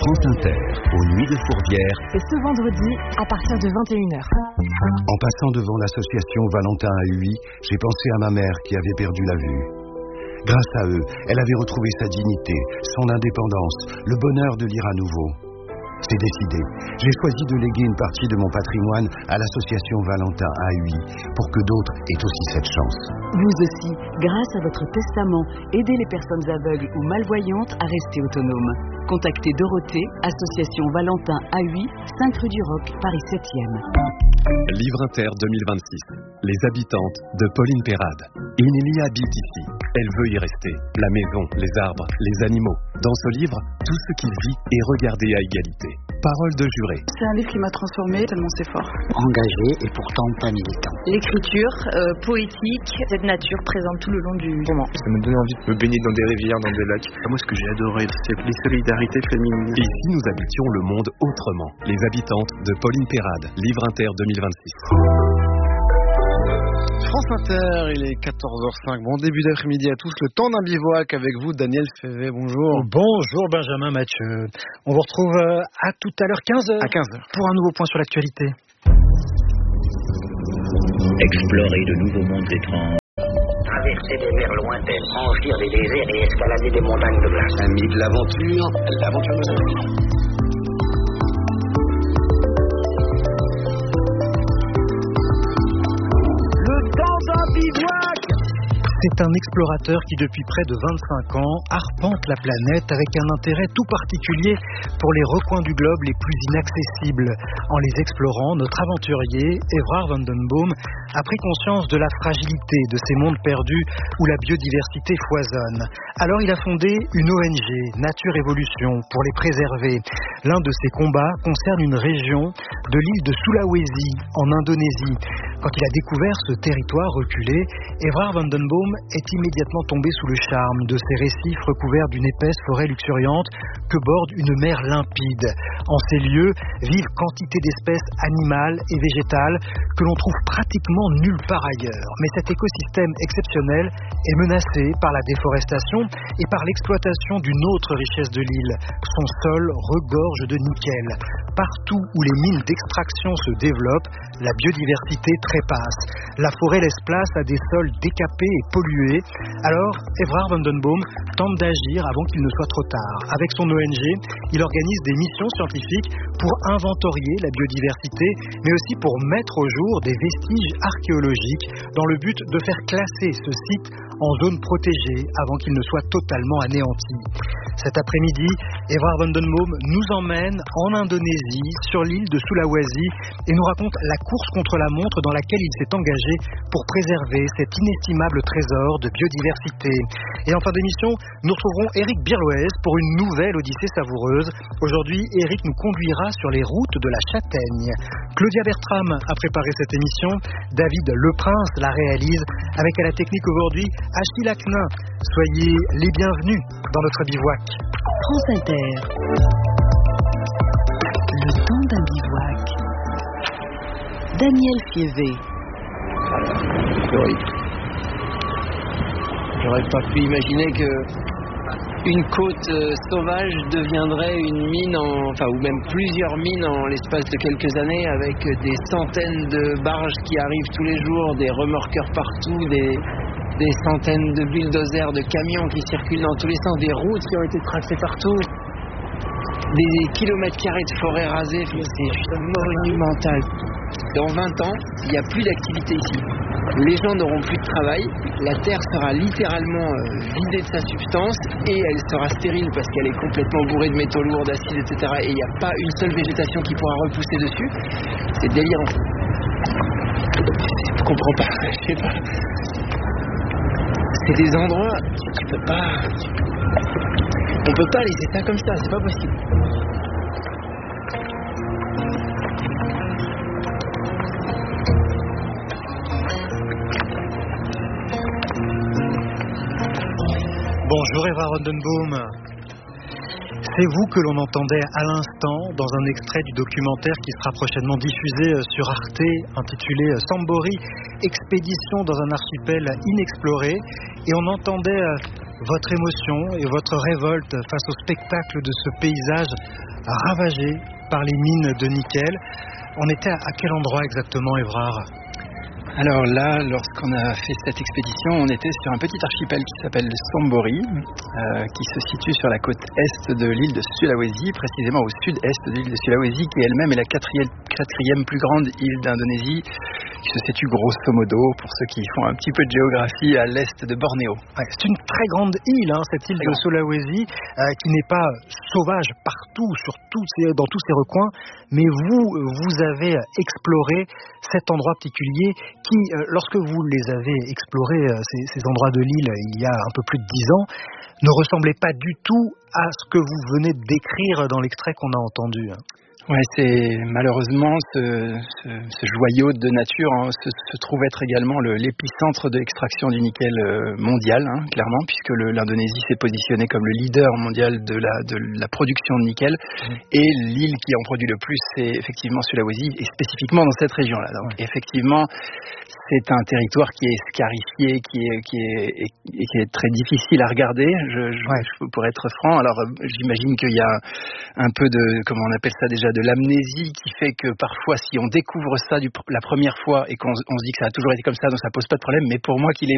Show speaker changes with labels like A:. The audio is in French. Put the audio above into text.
A: France Inter, aux Nuits de Fourvière.
B: C'est ce vendredi à partir de 21h.
A: En passant devant l'association Valentin à Huy, j'ai pensé à ma mère qui avait perdu la vue. Grâce à eux, elle avait retrouvé sa dignité, son indépendance, le bonheur de lire à nouveau. C'est décidé. J'ai choisi de léguer une partie de mon patrimoine à l'association Valentin à Huy pour que d'autres aient aussi cette chance.
B: Vous aussi, grâce à votre testament, aidez les personnes aveugles ou malvoyantes à rester autonomes. Contactez Dorothée, association Valentin à Huy, 5 rue du Roc, Paris 7e.
C: Livre Inter 2026. Les habitantes de Pauline Perrade. Émilie habite ici. Elle veut y rester. La maison, les arbres, les animaux. Dans ce livre, tout ce qui vit est regardé à égalité. Parole de juré.
D: C'est un livre qui m'a transformée tellement c'est fort.
E: Engagé et pourtant pas militant.
F: L'écriture poétique, cette nature présente tout le long du roman.
G: Ça me donne envie de me baigner dans des rivières, dans des lacs. Moi, ce que j'ai adoré, c'est les solidarités féminines.
C: Et si nous habitions le monde autrement? Les habitantes de Pauline Perrade. Livre Inter 2026.
H: France Inter, il est 14h05. Bon début d'après-midi à tous. Le temps d'un bivouac avec vous, Daniel Févé. Bonjour.
I: Bonjour Benjamin Mathieu. On vous retrouve à tout à l'heure 15h.
H: À 15h.
I: Pour un nouveau point sur l'actualité.
J: Explorer de nouveaux mondes étranges.
K: Traverser des mers lointaines, franchir des déserts et escalader des montagnes de glace.
A: Amis de l'aventure, l'aventure nous attend.
I: C'est un explorateur qui, depuis près de 25 ans, arpente la planète avec un intérêt tout particulier pour les recoins du globe les plus inaccessibles. En les explorant, notre aventurier, Evrard van den Boom, a pris conscience de la fragilité de ces mondes perdus où la biodiversité foisonne. Alors il a fondé une ONG, Nature Évolution, pour les préserver. L'un de ses combats concerne une région de l'île de Sulawesi, en Indonésie. Quand il a découvert ce territoire reculé, Evrard van den Boom est immédiatement tombé sous le charme de ces récifs recouverts d'une épaisse forêt luxuriante que borde une mer limpide. En ces lieux vivent quantité d'espèces animales et végétales que l'on trouve pratiquement nulle part ailleurs. Mais cet écosystème exceptionnel est menacé par la déforestation et par l'exploitation d'une autre richesse de l'île. Son sol regorge de nickel. Partout où les mines d'extraction se développent, la biodiversité trépasse. La forêt laisse place à des sols décapés et pollués. Alors, Evrard van den Boom tente d'agir avant qu'il ne soit trop tard. Avec son ONG, il organise des missions scientifiques pour inventorier la biodiversité, mais aussi pour mettre au jour des vestiges archéologiques dans le but de faire classer ce site en zone protégée avant qu'il ne soit totalement anéanti. Cet après-midi, Evrard van den Boom nous emmène en Indonésie, sur l'île de Sulawesi, et nous raconte la course contre la montre dans laquelle il s'est engagé pour préserver cet inestimable trésor de biodiversité. Et en fin d'émission, nous retrouverons Éric Birloès pour une nouvelle odyssée savoureuse. Aujourd'hui, Éric nous conduira sur les routes de la châtaigne. Claudia Bertram a préparé cette émission. David Leprince la réalise avec à la technique aujourd'hui Achille Aknin. Soyez les bienvenus dans notre bivouac.
B: France Inter. Le temps d'un bivouac. Daniel Févé.
G: Oui. J'aurais pas pu imaginer que une côte sauvage deviendrait une mine, ou même plusieurs mines en l'espace de quelques années, avec des centaines de barges qui arrivent tous les jours, des remorqueurs partout, des centaines de bulldozers, de camions qui circulent dans tous les sens, des routes qui ont été tracées partout, des kilomètres carrés de forêt rasée. C'est juste monumental. Dans 20 ans, il n'y a plus d'activité ici. Les gens n'auront plus de travail, la terre sera littéralement vidée de sa substance et elle sera stérile parce qu'elle est complètement bourrée de métaux lourds, d'acides, etc. Et il n'y a pas une seule végétation qui pourra repousser dessus. C'est délirant. Je comprends pas, je sais pas. C'est des endroits, tu peux pas... On peut pas laisser ça comme ça, c'est pas possible.
I: Bonjour Evrard van den Boom. C'est vous que l'on entendait à l'instant dans un extrait du documentaire qui sera prochainement diffusé sur Arte, intitulé Sambori, expédition dans un archipel inexploré. Et on entendait votre émotion et votre révolte face au spectacle de ce paysage ravagé par les mines de nickel. On était à quel endroit exactement, Évrard ?
L: Alors là, lorsqu'on a fait cette expédition, on était sur un petit archipel qui s'appelle le Sambori, qui se situe sur la côte est de l'île de Sulawesi, précisément au sud-est de l'île de Sulawesi, qui elle-même est la quatrième plus grande île d'Indonésie, qui se situe grosso modo, pour ceux qui font un petit peu de géographie, à l'est de Bornéo.
I: Ouais, c'est une très grande île, cette île de Sulawesi, qui n'est pas sauvage partout, dans tous ses recoins, mais vous avez exploré cet endroit particulier qui, lorsque vous les avez explorés, ces endroits de l'île, il y a un peu plus de 10 ans, ne ressemblaient pas du tout à ce que vous venez de décrire dans l'extrait qu'on a entendu.
L: Ouais, c'est malheureusement ce joyau de nature se trouve être également l'épicentre de l'extraction du nickel mondial, clairement, puisque l'Indonésie s'est positionnée comme le leader mondial de la production de nickel, et l'île qui en produit le plus, c'est effectivement Sulawesi, et spécifiquement dans cette région-là. Donc effectivement, c'est un territoire qui est scarifié, qui est très difficile à regarder. Pour être franc, alors j'imagine qu'il y a un peu de, comment on appelle ça déjà, de l'amnésie qui fait que parfois si on découvre ça la première fois et qu'on se dit que ça a toujours été comme ça, donc ça pose pas de problème, mais pour moi qui l'ai